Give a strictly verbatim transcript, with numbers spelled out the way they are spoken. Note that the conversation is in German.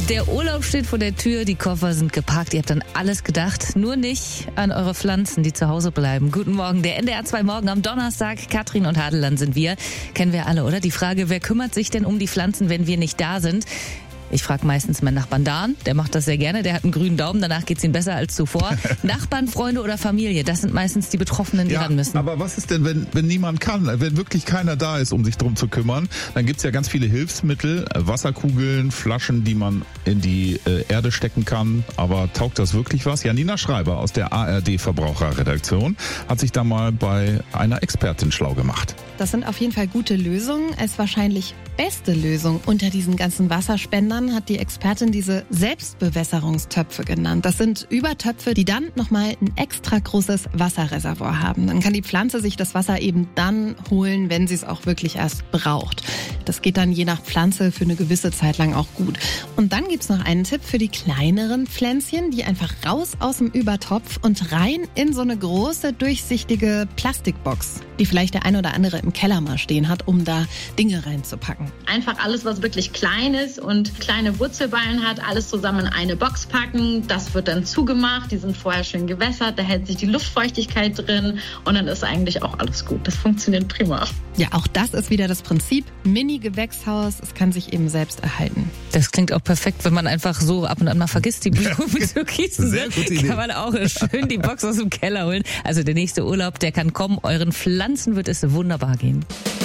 Der Urlaub steht vor der Tür, die Koffer sind gepackt, ihr habt an alles gedacht, nur nicht an eure Pflanzen, die zu Hause bleiben. Guten Morgen, der N D R zwei Morgen am Donnerstag. Katrin und Hadeland sind wir. Kennen wir alle, oder? Die Frage, wer kümmert sich denn um die Pflanzen, wenn wir nicht da sind? Ich frage meistens meinen Nachbarn Dan, der macht das sehr gerne, der hat einen grünen Daumen, danach geht's ihm besser als zuvor. Nachbarn, Freunde oder Familie, das sind meistens die Betroffenen, die ja, ran müssen. Aber was ist denn, wenn, wenn niemand kann, wenn wirklich keiner da ist, um sich drum zu kümmern? Dann gibt's ja ganz viele Hilfsmittel, Wasserkugeln, Flaschen, die man in die äh, Erde stecken kann. Aber taugt das wirklich was? Janina Schreiber aus der A R D-Verbraucherredaktion hat sich da mal bei einer Expertin schlau gemacht. Das sind auf jeden Fall gute Lösungen. Als wahrscheinlich beste Lösung unter diesen ganzen Wasserspendern hat die Expertin diese Selbstbewässerungstöpfe genannt. Das sind Übertöpfe, die dann nochmal ein extra großes Wasserreservoir haben. Dann kann die Pflanze sich das Wasser eben dann holen, wenn sie es auch wirklich erst braucht. Das geht dann je nach Pflanze für eine gewisse Zeit lang auch gut. Und dann gibt's noch einen Tipp für die kleineren Pflänzchen, die einfach raus aus dem Übertopf und rein in so eine große, durchsichtige Plastikbox, die vielleicht der ein oder andere im Keller mal stehen hat, um da Dinge reinzupacken. Einfach alles, was wirklich klein ist und kleine Wurzelballen hat, alles zusammen in eine Box packen. Das wird dann zugemacht, die sind vorher schön gewässert, da hält sich die Luftfeuchtigkeit drin und dann ist eigentlich auch alles gut. Das funktioniert prima. Ja, auch das ist wieder das Prinzip. Mini-Gewächshaus, es kann sich eben selbst erhalten. Das klingt auch perfekt, wenn man einfach so ab und an mal vergisst, die Blumen zu gießen. Sehr gute Idee. Kann man auch schön die Box aus dem Keller holen. Also der nächste Urlaub, der kann kommen. Euren Pflanzen wird es wunderbar gehen.